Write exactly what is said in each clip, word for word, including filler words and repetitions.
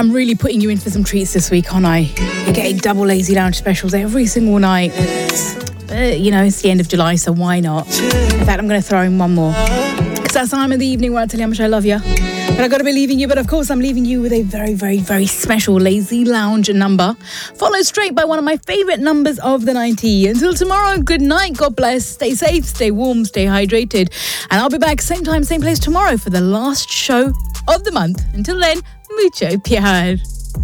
am really putting you in for some treats this week, aren't I? You're getting double Lazy Lounge specials every single night. But, you know, it's the end of July, so why not? In fact, I'm going to throw in one more. Because that's the time of the evening where I tell you how much I love you. But I've got to be leaving you. But of course, I'm leaving you with a very, very, very special Lazy Lounge number, followed straight by one of my favourite numbers of the nineties. Until tomorrow, good night, God bless, stay safe, stay warm, stay hydrated. And I'll be back same time, same place tomorrow for the last show of the month. Until then, mucho pyar.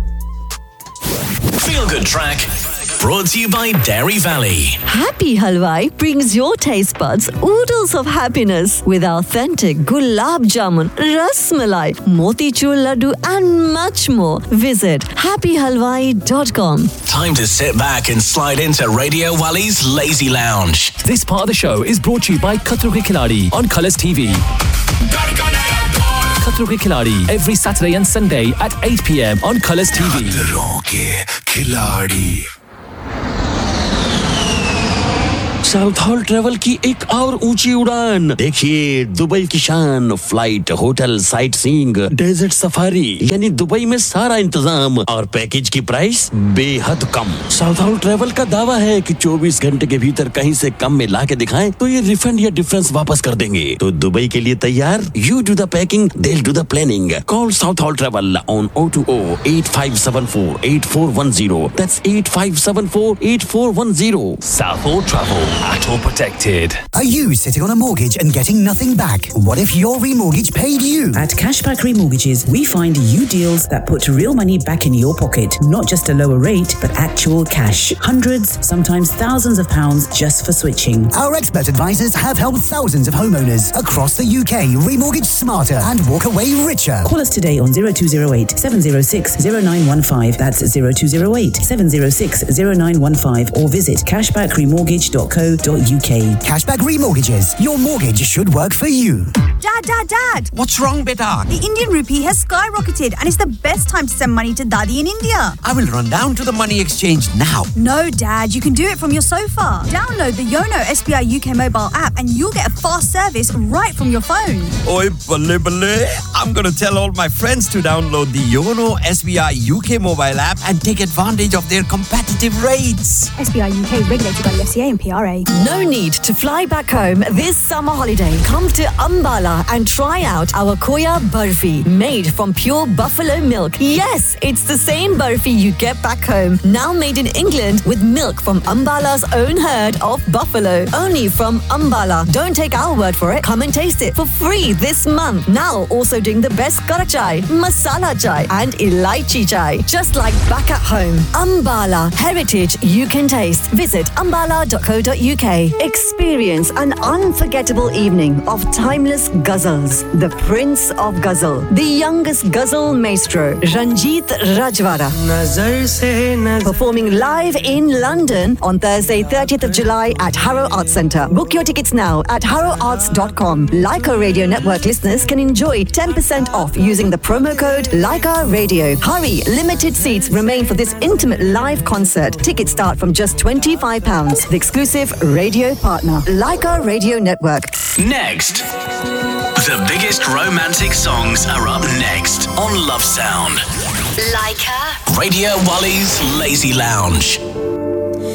Feel Good Track, brought to you by Dairy Valley. Happy Halwai brings your taste buds oodles of happiness with authentic gulab jamun, ras malai, motichur laddu and much more. Visit happy halwai dot com. Time to sit back and slide into Radio Wali's Lazy Lounge. This part of the show is brought to you by Khatro Ke Khiladi on Colours T V. Khatro Ke Khiladi every Saturday and Sunday at eight p.m. on Colours T V. Khatro Ke Khiladi. South hall travel की एक और ऊंची उड़ान देखिए Dubai की शान flight hotel sight seeing desert safari यानी Dubai में सारा इंतजाम और पैकेज की प्राइस बेहद कम साउथ हॉल ट्रेवल का दावा है कि चौबीस घंटे के भीतर कहीं से कम में ला के दिखाएं तो ये रिफंड या डिफरेंस वापस कर देंगे तो दुबई के लिए तैयार you do the packing they'll do the planning call South Hall Travel on zero two zero eight five seven four eight four one zero that's eight five seven four eight four one zero South Hall Travel. At all protected. Are you sitting on a mortgage and getting nothing back? What if your remortgage paid you? At Cashback Remortgages, we find you deals that put real money back in your pocket. Not just a lower rate, but actual cash. Hundreds, sometimes thousands of pounds just for switching. Our expert advisors have helped thousands of homeowners across the U K remortgage smarter and walk away richer. Call us today on zero two zero eight seven zero six zero nine one five. That's zero two zero eight seven zero six zero nine one five or visit cashback remortgage dot co dot uk. Cashback Remortgages. Your mortgage should work for you. Dad, Dad, Dad! What's wrong, beta? The Indian rupee has skyrocketed and it's the best time to send money to Daddy in India. I will run down to the money exchange now. No, Dad, you can do it from your sofa. Download the Yono S B I U K mobile app and you'll get a fast service right from your phone. Oi, balle balle. I'm going to tell all my friends to download the Yono S B I U K mobile app and take advantage of their competitive rates. S B I U K regulated by the F C A and P R A. No need to fly back home this summer holiday. Come to Ambala and try out our Koya Barfi, made from pure buffalo milk. Yes, it's the same Barfi you get back home, now made in England with milk from Ambala's own herd of buffalo. Only from Ambala. Don't take our word for it. Come and taste it for free this month. Now also doing the best Karak chai, masala chai and elaichi chai. Just like back at home. Ambala, heritage you can taste. Visit ambala dot co dot uk. Experience an unforgettable evening of timeless ghazals. The Prince of Ghazal, the youngest ghazal maestro, Ranjit Rajwara, performing live in London on Thursday, thirtieth of July at Harrow Arts Centre. Book your tickets now at harrow arts dot com. Leica Radio Network listeners can enjoy ten percent off using the promo code Leica Radio. Hurry, limited seats remain for this intimate live concert. Tickets start from just twenty-five pounds. The exclusive radio partner, Leica Radio Network. Next. The biggest romantic songs are up next on Love Sound. Leica Radio Wali's Lazy Lounge.